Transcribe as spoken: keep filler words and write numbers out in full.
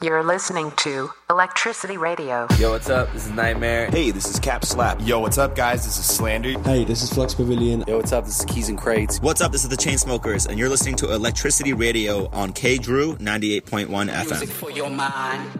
You're listening to Electricity Radio. Yo, what's up? This is Nightmare. Hey, this is Cap Slap. Yo, what's up, guys? This is Slander. Hey, this is Flux Pavilion. Yo, what's up? This is Keys and Crates. What's up? This is the Chainsmokers, and you're listening to Electricity Radio on K Drew ninety-eight point one F M. Music for your mind.